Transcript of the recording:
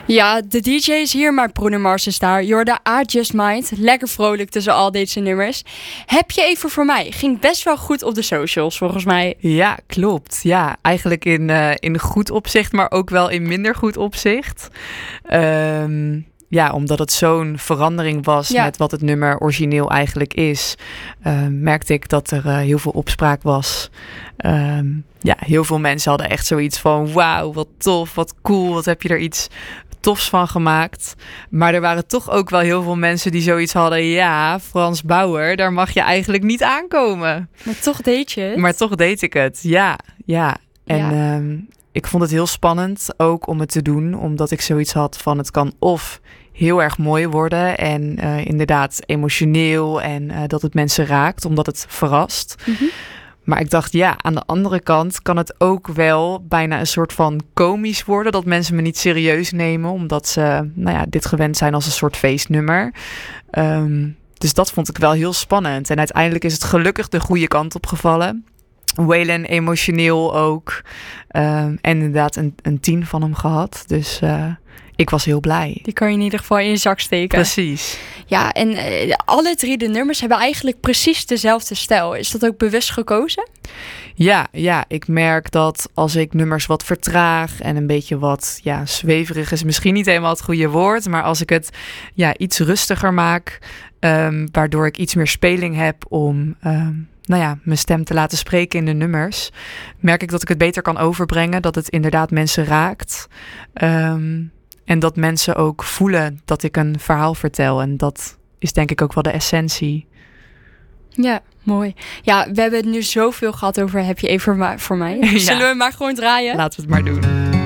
Ja, de DJ is hier, maar Bruno Mars is daar. Je hoorde I Just Mind. Lekker vrolijk tussen al deze nummers. Heb je even voor mij? Ging best wel goed op de socials, volgens mij. Ja, klopt. Ja, eigenlijk in goed opzicht, maar ook wel in minder goed opzicht. Ja, omdat het zo'n verandering was met wat het nummer origineel eigenlijk is, merkte ik dat er heel veel opspraak was. Ja, heel veel mensen hadden echt zoiets van wauw, wat tof, wat cool, wat heb je er iets tofs van gemaakt. Maar er waren toch ook wel heel veel mensen die zoiets hadden, ja, Frans Bauer, daar mag je eigenlijk niet aankomen. Maar toch deed je het? Maar toch deed ik het, ja. En ik vond het heel spannend ook om het te doen, omdat ik zoiets had van het kan of heel erg mooi worden en inderdaad emotioneel en dat het mensen raakt, omdat het verrast. Mm-hmm. Maar ik dacht, ja, aan de andere kant kan het ook wel bijna een soort van komisch worden, dat mensen me niet serieus nemen, omdat ze dit gewend zijn als een soort feestnummer. Dus dat vond ik wel heel spannend. En uiteindelijk is het gelukkig de goede kant opgevallen. Waylon emotioneel ook. En inderdaad een 10 van hem gehad. Dus ik was heel blij. Die kan je in ieder geval in je zak steken. Precies. Ja, en alle 3 de nummers hebben eigenlijk precies dezelfde stijl. Is dat ook bewust gekozen? Ja, ik merk dat als ik nummers wat vertraag en een beetje wat zweverig is misschien niet helemaal het goede woord, maar als ik het iets rustiger maak, waardoor ik iets meer speling heb om mijn stem te laten spreken in de nummers, merk ik dat ik het beter kan overbrengen, dat het inderdaad mensen raakt. En dat mensen ook voelen dat ik een verhaal vertel. En dat is denk ik ook wel de essentie. Ja, mooi. Ja, we hebben het nu zoveel gehad over Heb je even voor mij? Zullen we maar gewoon draaien? Laten we het maar doen.